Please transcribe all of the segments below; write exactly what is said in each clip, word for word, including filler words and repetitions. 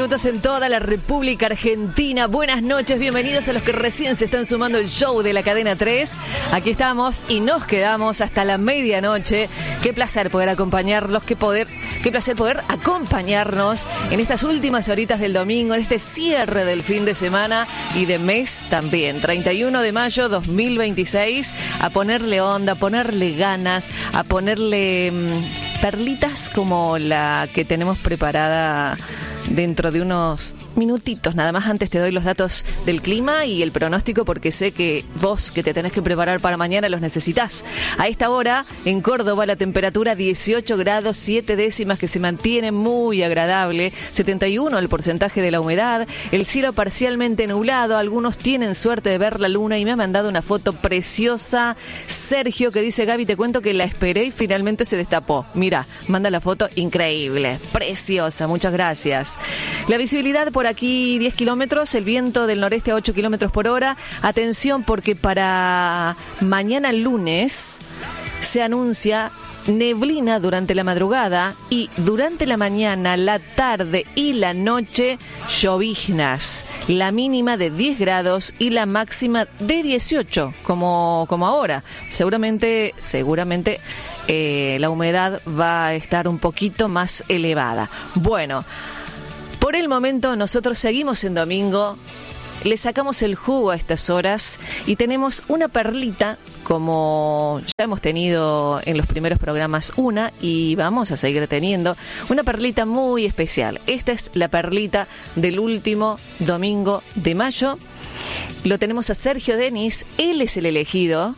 minutos en toda la República Argentina. Buenas noches, bienvenidos a los que recién se están sumando el show de la Cadena tres. Aquí estamos y nos quedamos hasta la medianoche. Qué placer poder acompañarlos, qué poder, qué placer poder acompañarnos en estas últimas horitas del domingo, en este cierre del fin de semana y de mes también. treinta y uno de mayo dos mil veintiséis, a ponerle onda, a ponerle ganas, a ponerle mmm, perlitas como la que tenemos preparada dentro de unos minutitos. Nada más, antes te doy los datos del clima y el pronóstico, porque sé que vos que te tenés que preparar para mañana los necesitas. A esta hora en Córdoba la temperatura dieciocho grados siete décimas, que se mantiene muy agradable, setenta y uno el porcentaje de la humedad, el cielo parcialmente nublado. Algunos tienen suerte de ver la luna y me ha mandado una foto preciosa Sergio, que dice: Gaby, te cuento que la esperé y finalmente se destapó. Mira, manda la foto, increíble, preciosa, muchas gracias. La visibilidad por aquí diez kilómetros, el viento del noreste a ocho kilómetros por hora. Atención, porque para mañana lunes se anuncia neblina durante la madrugada y durante la mañana, la tarde y la noche lloviznas. La mínima de diez grados y la máxima de dieciocho, como, como ahora. Seguramente, seguramente eh, la humedad va a estar un poquito más elevada. Bueno, por el momento nosotros seguimos en domingo, le sacamos el jugo a estas horas y tenemos una perlita, como ya hemos tenido en los primeros programas una y vamos a seguir teniendo, una perlita muy especial. Esta es la perlita del último domingo de mayo. Lo tenemos a Sergio Denis, él es el elegido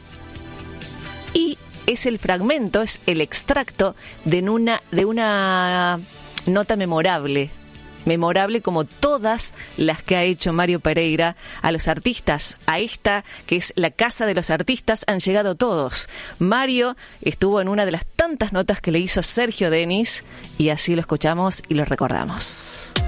y es el fragmento, es el extracto de una, de una nota memorable. Memorable como todas las que ha hecho Mario Pereira a los artistas. A esta, que es la Casa de los Artistas, han llegado todos. Mario estuvo en una de las tantas notas que le hizo a Sergio Denis y así lo escuchamos y lo recordamos.